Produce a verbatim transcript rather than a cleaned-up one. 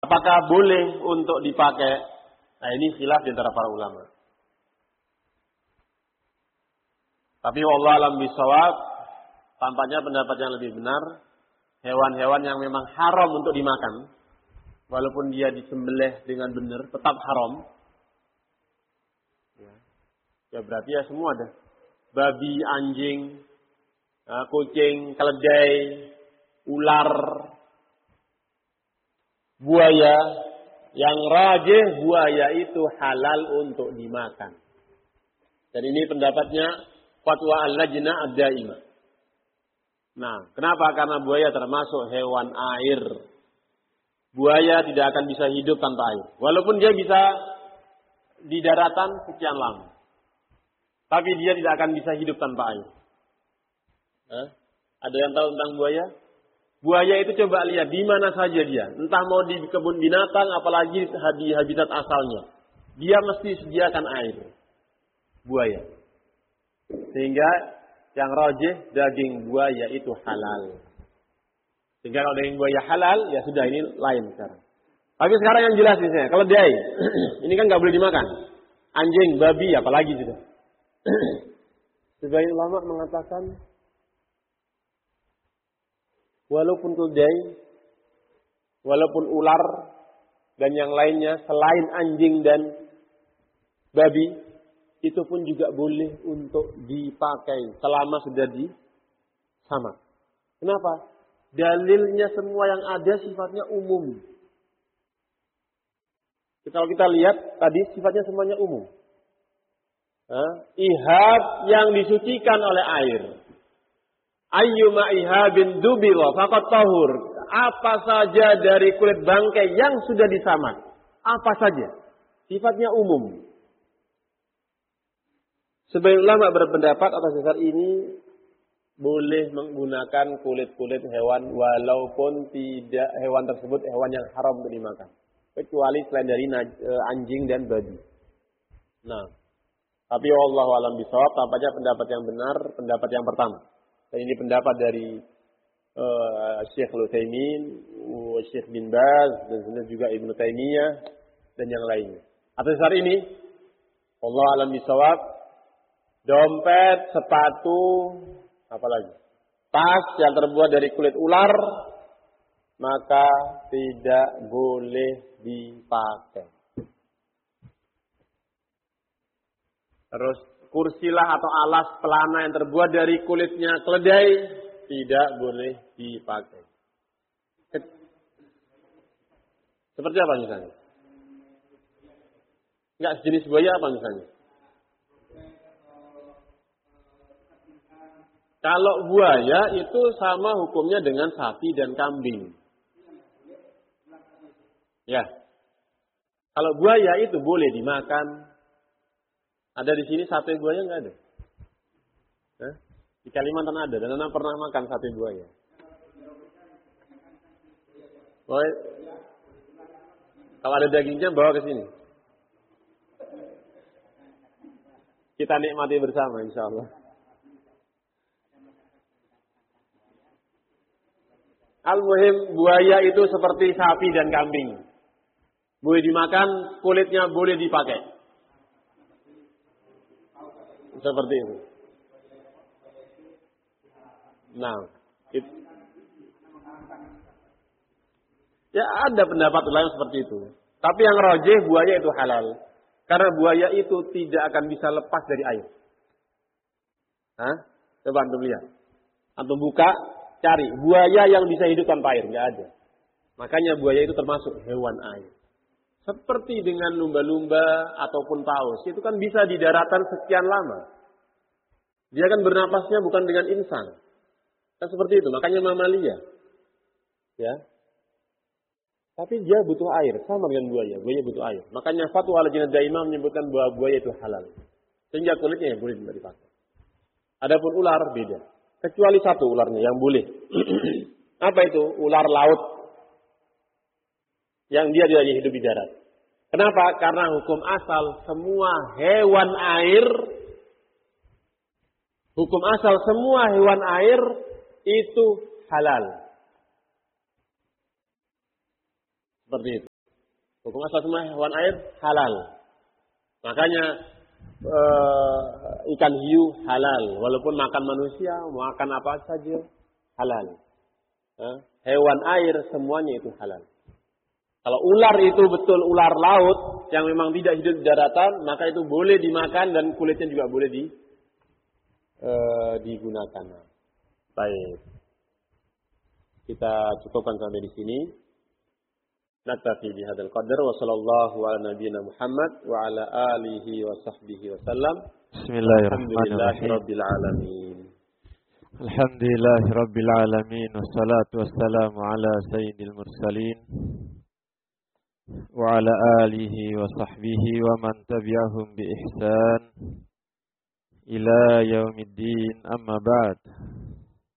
apakah boleh untuk dipakai? Nah, ini khilaf di antara para ulama. Tapi wallahu alam bisawab, tampaknya pendapat yang lebih benar, hewan-hewan yang memang haram untuk dimakan, walaupun dia disembelih dengan benar, tetap haram. Ya, ya berarti ya semua ada. Babi, anjing, kucing, keledai, ular, buaya. Yang rajih buaya itu halal untuk dimakan. Dan ini pendapatnya fatwa al-lajnah ad-daimah. Nah, kenapa? Karena buaya termasuk hewan air. Buaya tidak akan bisa hidup tanpa air. Walaupun dia bisa di daratan sekian lama. Tapi dia tidak akan bisa hidup tanpa air. Hah? Ada yang tahu tentang buaya? Buaya itu coba lihat di mana saja dia. Entah mau di kebun binatang, apalagi di habitat asalnya. Dia mesti sediakan air. Buaya. Sehingga yang rajih daging buaya itu halal. Sehingga kalau daging buaya halal, ya sudah ini lain sekarang. Tapi sekarang yang jelas misalnya, keledai. Ini kan nggak boleh dimakan. Anjing, babi, apalagi sudah. Sebagian ulama mengatakan walaupun keledai, walaupun ular dan yang lainnya selain anjing dan babi, itu pun juga boleh untuk dipakai selama sudah disamak. Kenapa? Dalilnya semua yang ada sifatnya umum. Kalau kita lihat tadi sifatnya semuanya umum. Hah? Ihab yang disucikan oleh air. Ayyuma ihabin dubira faqad tahur. Apa saja dari kulit bangkai yang sudah disamak. Apa saja. Sifatnya umum. Sebagian ulama berpendapat atas dasar ini boleh menggunakan kulit-kulit hewan walaupun tidak hewan tersebut hewan yang haram untuk dimakan. Kecuali selain dari anjing dan babi. Nah, tapi wallahu alam bisawab, tampaknya pendapat yang benar, pendapat yang pertama. Dan ini pendapat dari uh, Syekh Al-Utsaimin, uh, Syekh bin Baz, dan juga Ibnu Taimiyah dan yang lainnya. Atas dasar ini, wallahu alam bisawab, dompet, sepatu, apalagi tas yang terbuat dari kulit ular, maka tidak boleh dipakai. Terus kursilah atau alas pelana yang terbuat dari kulitnya keledai tidak boleh dipakai. Seperti apa misalnya? Enggak sejenis buaya apa misalnya? Kalau buaya itu sama hukumnya dengan sapi dan kambing. Ya. Kalau buaya itu boleh dimakan. Ada di sini sate buaya nggak ada? Hah? Di Kalimantan ada. Dan Anda pernah makan sate buaya? Oh, kalau ada dagingnya bawa ke sini. Kita nikmati bersama insya Allah. Al-muhim buaya itu seperti sapi dan kambing. Boleh dimakan, kulitnya boleh dipakai. Seperti itu. Nah, it, ya ada pendapat lain seperti itu. Tapi yang rajih buaya itu halal. Karena buaya itu tidak akan bisa lepas dari air. Hah? Coba antum lihat. Antum buka, cari buaya yang bisa hidup tanpa air, nggak ada. Makanya buaya itu termasuk hewan air. Seperti dengan lumba-lumba ataupun paus, itu kan bisa di daratan sekian lama. Dia kan bernapasnya bukan dengan insan. Kan seperti itu, makanya mamalia. Ya. Tapi dia butuh air, sama dengan buaya. Buaya butuh air. Makanya fatwa al-lajnah daimah menyebutkan bahwa buaya itu halal. Sehingga kulitnya yang boleh dipakai. Adapun ular beda. Kecuali satu ularnya yang boleh. Apa itu? Ular laut. Yang dia tidak hidup di darat. Kenapa? Karena hukum asal semua hewan air, hukum asal semua hewan air itu halal. Seperti itu. Hukum asal semua hewan air halal. Makanya uh, ikan hiu halal. Walaupun makan manusia, makan apa saja halal. Uh, hewan air semuanya itu halal. Kalau ular itu betul ular laut yang memang tidak hidup di daratan, maka itu boleh dimakan dan kulitnya juga boleh di, uh, digunakan. Baik. Kita cukupkan sampai di sini. Naktafi bihadzal qadar wa sallallahu ala nabiyyina Muhammad wa ala alihi wa sahbihi wa sallam. Bismillahirrahmanirrahim. Rabbil alamin. Alhamdulillahirabbil alamin wassalatu wassalamu ala sayyidil mursalin wa ala alihi wa sahbihi wa man tabi'ahum bi ihsan ila yaumiddin, amma ba'd.